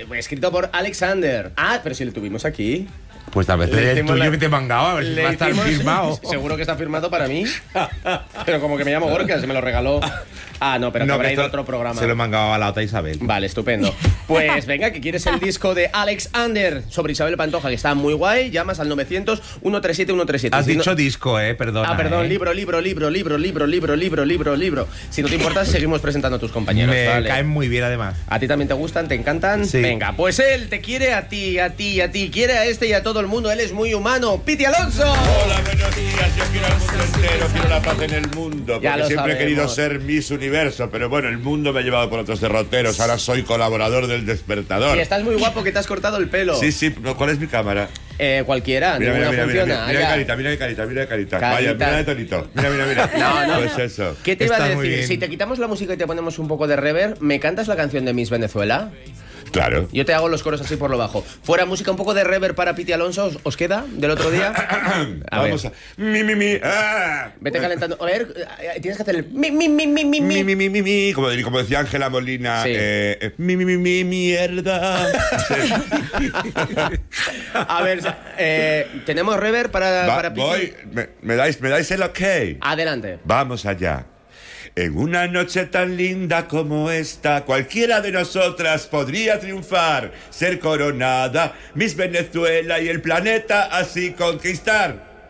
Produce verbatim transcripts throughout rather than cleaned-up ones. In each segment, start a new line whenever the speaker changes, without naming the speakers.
escrito por Alexander. Ah, pero si lo tuvimos aquí.
Pues tal vez es el tuyo la... que te mangaba, a ver si va a estar hicimos... firmado.
Seguro que está firmado para mí. Pero como que me llamo Gorka, se me lo regaló. Ah, no, pero no, que habrá ido otro programa.
Se lo mangaba a la otra Isabel.
Vale, estupendo. Pues venga, que quieres el disco de Alexander sobre Isabel Pantoja, que está muy guay. Llamas al novecientos, ciento treinta y siete, ciento treinta y siete.
Has
si
dicho
no...
disco, eh, perdona.
Ah, perdón,
eh.
libro, libro, libro, libro, libro, libro, libro, libro, libro, libro. Si no te importa, seguimos presentando a tus compañeros.
Me
vale.
caen muy bien, además.
¿A ti también te gustan? ¿Te encantan?
Sí.
Venga, pues él te quiere a ti, a ti, a ti. Quiere a este y a todo el mundo. Él es muy humano. ¡Piti Alonso!
Hola, buenos días. Yo quiero al mundo entero, quiero la paz en el mundo. Porque siempre
sabemos.
he querido ser Miss Universo, pero bueno, el mundo me ha llevado por otros derroteros. Ahora soy colaborador del Despertador.
Y estás muy guapo que te has cortado el pelo.
Sí, sí. ¿Cuál es mi cámara?
Eh, cualquiera,
Mira, mira,
ninguna
mira, mira,
funciona.
mira, mira,
Ah,
de carita, mira de carita, mira de carita.
Carita.
Vaya, mira de tonito. Mira, mira, mira.
No, no.
Pues eso.
¿Qué te iba
Está
a
muy
decir?
bien.
Si te quitamos la música y te ponemos un poco de reverb, ¿me cantas la canción de Miss Venezuela?
Claro.
Yo te hago los coros así por lo bajo. Fuera música, un poco de reverb para Piti Alonso, ¿os, os queda del otro día? A
Vamos
ver.
a... Mi, mi, mi. Ah.
Vete calentando. A ver, eh, tienes que hacer el mi, mi, mi, mi, mi,
Mi,
mi.
mi, mi, mi, mi. Como, como decía Ángela Molina,
Sí.
eh, eh, mi, mi, mi, mi, mierda. Sí.
A ver, eh, ¿tenemos reverb para,
Va,
para Piti?
voy, me, me dais, me dais el ok.
Adelante.
Vamos allá. En una noche tan linda como esta, cualquiera de nosotras podría triunfar, ser coronada, Miss Venezuela y el planeta así conquistar.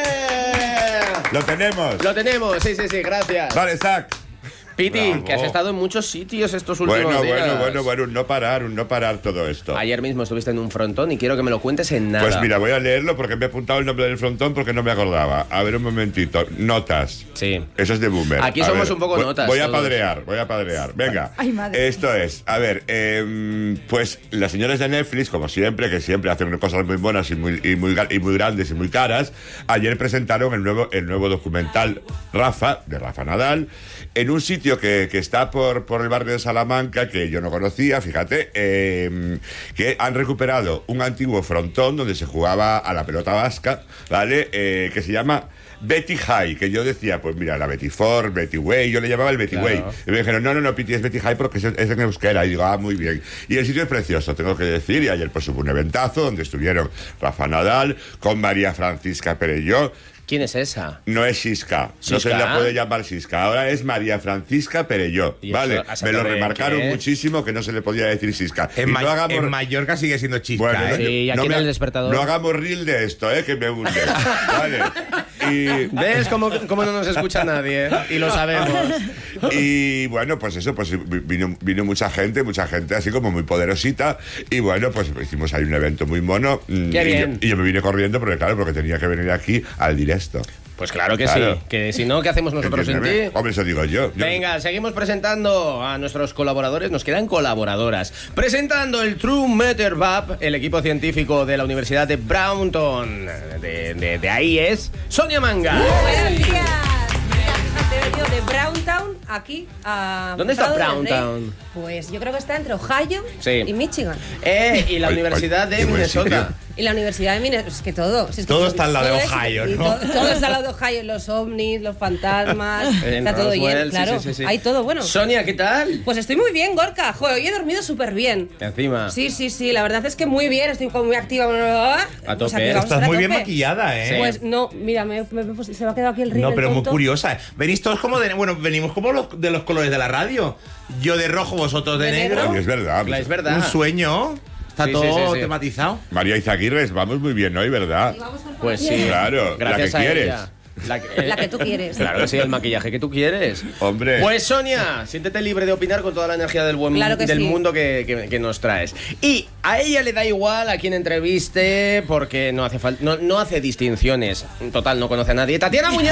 ¡Eh!
¿Lo tenemos?
Lo tenemos, sí, sí, sí, gracias.
Vale, Zach.
Piti,
Bravo.
que has estado en muchos sitios estos últimos
Bueno,
días.
bueno, bueno, bueno, un no parar, un no parar todo esto.
Ayer mismo estuviste en un frontón y quiero que me lo cuentes en nada.
Pues mira, voy a leerlo porque me he apuntado el nombre del frontón porque no me acordaba. A ver, un momentito. Notas.
Sí.
Eso es de Boomer.
Aquí
A
somos
ver,
un poco
voy,
notas
Voy a
todos.
padrear, voy a padrear. Venga.
Ay, madre.
Esto es, a ver, eh, pues las señoras de Netflix, como siempre, que siempre hacen cosas muy buenas y muy, y muy, y muy grandes y muy caras, ayer presentaron el nuevo, el nuevo documental Rafa, de Rafa Nadal, en un sitio que, que está por, por el barrio de Salamanca, que yo no conocía, fíjate, eh, que han recuperado un antiguo frontón donde se jugaba a la pelota vasca, ¿vale? Eh, que se llama Betty High, que yo decía, pues mira, la Betty Ford, Betty Way, yo le llamaba el Betty
Claro.
Way. Y me dijeron, no, no, no, Piti, es Betty High porque es, es en euskera. Y digo, ah, muy bien. Y el sitio es precioso, tengo que decir. Y ayer pues hubo un eventazo donde estuvieron Rafa Nadal con María Francisca Perelló.
¿Quién es esa?
No es Sisca, no se
¿Sisca?
la puede llamar Sisca, ahora es María Francisca Perelló,
¿Y
¿vale?
eso, a
Me lo
saber
remarcaron
qué es?
muchísimo que no se le podía decir Sisca.
En,
Y
Ma-
no hagamos-
en Mallorca sigue siendo chisca,
Bueno,
¿eh?
no,
Sí, y aquí
no
en
me-
el Despertador.
No hagamos reel de esto, ¿eh? Que me hunde. Vale. Y...
¿Ves cómo, cómo no nos escucha nadie? ¿eh? Y lo sabemos.
Y bueno, pues eso, pues vino, vino mucha gente, mucha gente así como muy poderosita. Y bueno, pues hicimos ahí un evento muy mono. mm,
Qué
y
bien.
Yo, y yo me vine corriendo, porque claro, porque tenía que venir aquí al directo.
Pues claro que
Claro.
sí. Que si no, ¿qué hacemos nosotros sin ti?
Entiéndeme. Hombre, eso digo yo. Yo-
Venga, seguimos presentando a nuestros colaboradores. Nos quedan colaboradoras. Presentando el True Matter Lab, el equipo científico de la Universidad de Brownton. De, de- de ahí es Sonia Manga.
Buenos días. Mira, te he venido de Browntown aquí a
¿Dónde está
Prado del Rey.
Browntown?
Pues yo creo que está entre Ohio
Sí.
y Michigan.
Eh, y la
Ay,
Universidad
ay,
de
qué buen
Minnesota.
sitio.
Y la Universidad de Minnesota, es que todo. si es que
Todo está al lado de
todo es-
Ohio,
y
¿no?
Todo, todo está al lado de Ohio, los ovnis, los fantasmas,
En
está todo
Roswell,
lleno,
sí,
claro.
sí, sí, sí.
Hay todo bueno.
Sonia, ¿qué tal?
Pues estoy muy bien, Gorka. Joder, hoy he dormido súper bien.
Encima.
Sí, sí, sí, la verdad es que muy bien, estoy como muy activa.
A
Pues
tope.
aquí vamos a
Estás
estar a
muy bien
tope.
maquillada, ¿eh?
Pues no, mira, me, me- me- se me ha quedado aquí el río.
No, pero muy curiosa. Venís todos como de... Bueno, venimos como los, de los colores de la radio. Yo de rojo, vosotros de,
¿De
negro.
negro?
Ay, es verdad.
La- Es
pues,
verdad.
Un sueño. Está
Sí,
todo
sí, sí, sí.
tematizado.
María Izaguirre, vamos muy bien hoy, ¿verdad?
Pues sí.
Claro,
Gracias
la que
a
quieres.
ella. La que,
La que tú quieres.
Claro que sí, el maquillaje que tú quieres.
Hombre.
Pues Sonia, siéntete libre de opinar con toda la energía del buen
Claro que
del
sí.
mundo que, que- que nos traes. Y a ella le da igual a quien entreviste porque no hace falta, no, no hace distinciones. En total, no conoce a nadie. ¡Tatiana Muñoz!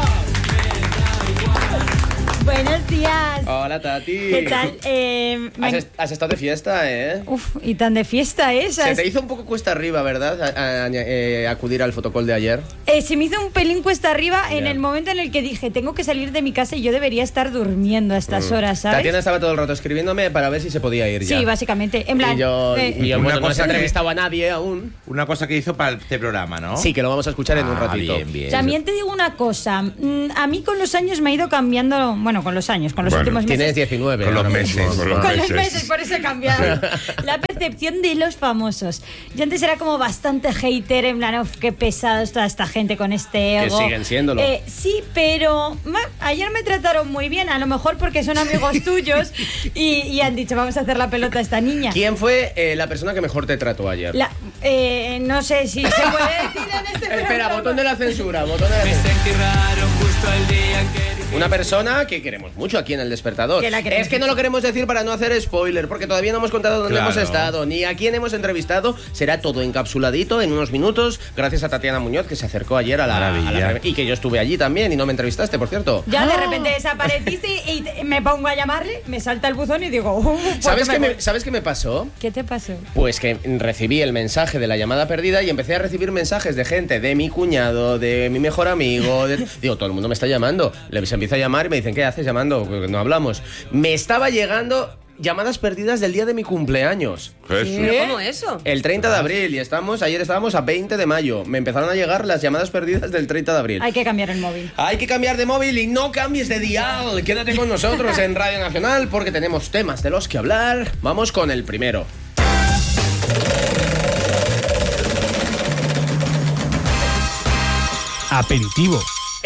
Buenos días.
Hola, Tati.
¿Qué tal? Eh, me-
Has, est- has estado de fiesta, ¿eh?
Uf, y tan de fiesta esa.
Se te hizo un poco cuesta arriba, ¿verdad? A- a- eh, acudir al fotocall de ayer.
Eh, se me hizo un pelín cuesta arriba en
Ya.
el momento en el que dije, tengo que salir de mi casa y yo debería estar durmiendo a estas horas, ¿sabes?
Tatiana estaba todo el rato escribiéndome para ver si se podía ir ya.
Sí, básicamente. En plan,
Y yo,
eh,
y yo
Una
bueno, no has
cosa que-
entrevistado a nadie aún.
Una cosa que hizo para este programa, ¿no?
Sí, que lo vamos a escuchar en un
Ah,
ratito.
bien, bien.
también te digo una cosa. mm, A mí con los años me ha ido cambiando, bueno, bueno, con los años, con los
Bueno,
últimos meses.
Tienes diecinueve.
Con los
ahora
meses.
mismo.
Con los
Con los
meses.
meses, por eso he cambiado. La percepción de los famosos. Yo antes era como bastante hater, en plan, uf, qué pesados toda esta gente con este ego.
Que siguen siéndolo.
Eh, sí, pero ma, ayer me trataron muy bien, a lo mejor porque son amigos tuyos y, y han dicho, vamos a hacer la pelota a esta niña.
¿Quién fue eh, la persona que mejor te trató ayer?
La- eh, no sé si se puede decir en este
Espera,
programa.
botón de la censura, botón de la censura. Una persona que queremos mucho aquí en El Despertador.
Que la queremos
Es que no lo queremos decir para no hacer spoiler, porque todavía no hemos contado dónde
Claro.
hemos estado, ni a quién hemos entrevistado. Será todo encapsuladito en unos minutos, gracias a Tatiana Muñoz, que se acercó ayer a la...
Maravilla.
a la- y que yo estuve allí también y no me entrevistaste, por cierto.
Ya de repente desapareciste y te- me pongo a llamarle, me salta el buzón y digo, uh, ¿por
¿Sabes
qué
qué
me
me,
voy?
¿Sabes qué me pasó?
¿Qué te pasó?
Pues que recibí el mensaje de la llamada perdida y empecé a recibir mensajes de gente, de mi cuñado, de mi mejor amigo. de- Digo, todo el mundo me está llamando. Les empieza a llamar y me dicen, ¿qué haces llamando? Porque no hablamos. Me estaba llegando llamadas perdidas del día de mi cumpleaños.
Jesús.
¿Pero cómo eso?
El treinta de abril y estamos, ayer estábamos a veinte de mayo. Me empezaron a llegar las llamadas perdidas del treinta de abril.
Hay que cambiar el móvil.
Hay que cambiar de móvil y no cambies de dial. Quédate con nosotros en Radio Nacional porque tenemos temas de los que hablar. Vamos con el primero.
Aperitivo.